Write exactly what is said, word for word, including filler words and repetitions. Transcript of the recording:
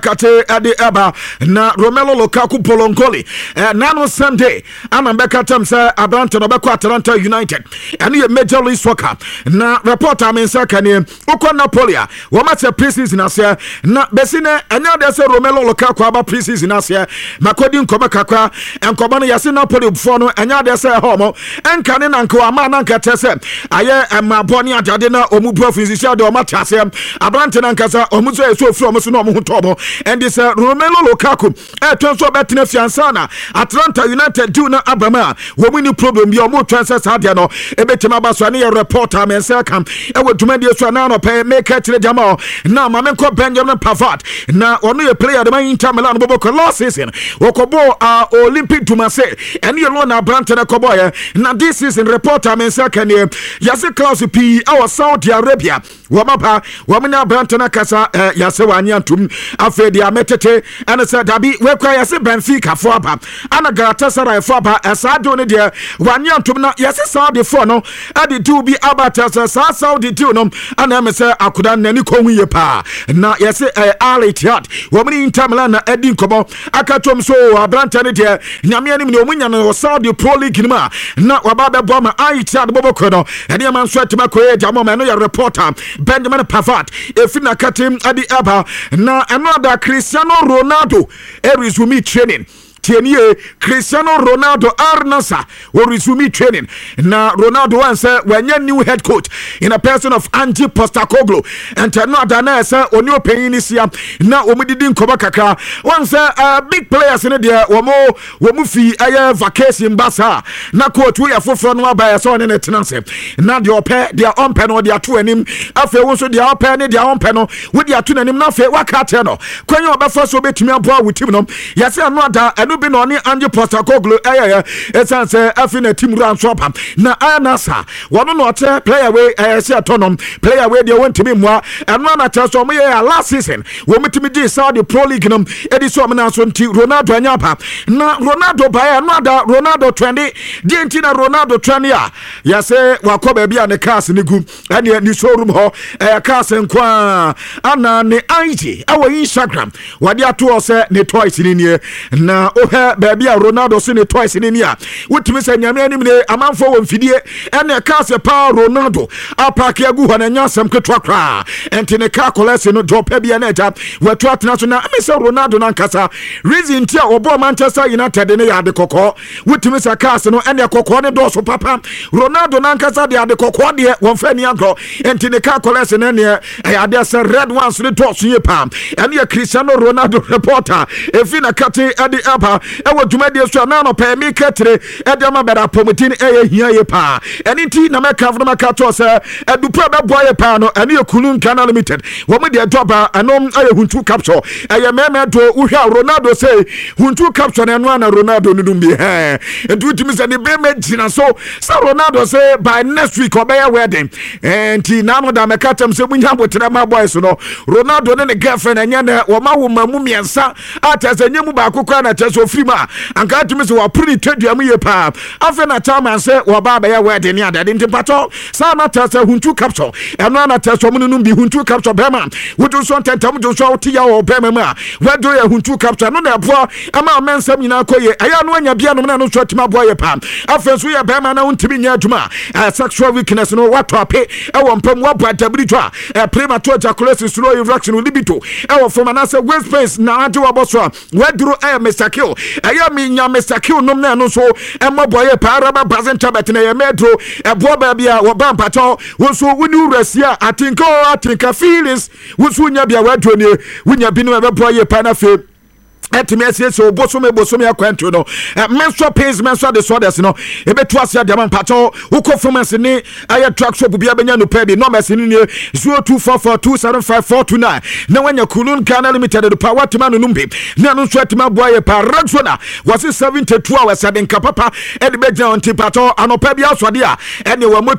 Kate Adi Eba na Romelu Lukaku Polonkoli eh, nano Sunday ana mbeka tamsa Abrante no beko Atalanta United and ye Major League Soccer na reporter amensa kane uko Napoli wama se pre-season ase na besine enya de se Romelu Lukaku aba pre-season ase makodi nkoma kakra enkoma no yase Napoli before no enya de se homo enkane na nko ama na nkete se aye emaboni adade na omu professional de o matase Abrante na nkasa omu so eso ofro omu so no omu hotobo and this uh, Romelu Lukaku eh transfer betina fiansana Atlanta United do na abama wo mini problem bi o mo transfer sadia no ebetima baso na reporter men say kam e wo dwumadi so na no pay make it jama na ma men ko Benjamin Pavard na ono ye player de man Inter Milan bobo ko last season wo ko bo uh, Olympic Dumase and ye lo na Brant na ko boy na this season reporter men say kan ye yase class P our Saudi Arabia wo mapa wo mena Brant na kasa uh, yase wanya ntum afi dia metete and said dabi we kwa yase Benfica for aba ana Galatasaray for aba asado ne dia wanya ntum na yase Saudi for no ade do bi abata sa Saudi do no ana me say akoda nani ko hu ye pa na yase Al Ittihad wo mini Inter Milan na edi nkomo akatom so Abrante ne dia nyame anim ne omunya no Saudi Pro League ma na waba be bo ma Al Ittihad boboko no ade man so atima ko ye jamo ma no ya reporter Benjamin Pavard efina katim adi aba na another Cristiano Ronaldo e resume training Tienie Cristiano Ronaldo Arnasa will resume training. Now Ronaldo wants uh, when your new head coach in a person of Ange Postecoglou and another nasa on your paying this year. Now we didn't come back. Once uh, big players in there were more Womufi a vacation basa. Now coach we are for front by a son in a tenancy. Now your pair their own panel, their two and him. After also their own panel, their own panel with their two and him. Now fair what catano. When you are first obey to me about with him. Yes, I'm not that. Be no ni Ange Postecoglou eh eh esan say afina team ran swap na anasa wono no te player we eh say autonom player we dey want me moa eno na tell so me last season wo metimi di Saudi Pro League no edi so me na so nti Ronaldo anyapa na Ronaldo ba eh no da Ronaldo twenty di nti na Ronaldo twenty a ya say wakoba bia ne cars ne gu ene ni showroom ho eh cars nkwa ana ne I G awo Instagram wade ato say ne toys ni nie na baby Ronaldo sine twice in here. What me say nyame anim ne amanfo wo mfidie ene ka se pa Ronaldo apake agu hɔ na nyasam ketwa kra enti ne ka kolese no drop bia na eta wetu atena so na me say Ronaldo na nkasa reason tia obo Manchester United ne ya de kokɔ what me say cast no ene kokɔ ne do so papa Ronaldo na nkasa de ade kokɔ de won fa ni agro enti ne ka kolese ne ne ya de say red ones ne do so ye pa ene Cristiano Ronaldo reporter efina kate ade apa ewo dwumadi so na no pa mi ketre edema beda promoting eye hia ye pa eni ti na meka vno meka to se edupa be boye pa no eni ekunu Ghana Limited wo me de doba anom aye huntu capture eye meme do uhwa Ronaldo say huntu capture na no na Ronaldo nudum bi he entu timi se ne be me gina so sa Ronaldo say by next week obey wedding enti na no da meka tem se munya botre ma boys no Ronaldo ne ne girlfriend enya ne wo ma wo mamu miensa atase nyemu ba akokwa na tase ofrima anka tumi se wa puni twaduam ye pa afa na time say wo ba ba ya wedding ni adade ntipato sa na tase huntu capture eno na tase omu num bi huntu capture bema wodo so tentam do so oti ya wo bema ma wedo ya huntu capture no na bo ama mensam nyina koye aya no anya bia no na no so tima bo ye pa afa so ya bema na untimi nya aduma sexual weakness no what ape e wo mpam wo bra tabiri to a premature ejaculation slow erection libido e wo from na say waist space na ante wo boso weduro e Mister Kill aya mi nya Mister Kill nom na no so e maboye paraba bazenta bet na ye medro e bo ba bia wo ba mpato wo so woni urasia atinka atinka feelings wo so nya bia wedro ni wonya bi no e boye pa na fe etime ese so bosome bosome akwantu no menso pains menso de sodas no ebetu asia de mampato wo performance ni aye track shop bia benya no pay bi no mess ni zero two four four two seven five four two nine na wanya kulun Ghana Limited do power tima no numbi na no so atima boye pa ragsona was seventy-two hours ade nkapapa e de benya on tipato anopa bia so de a ene wa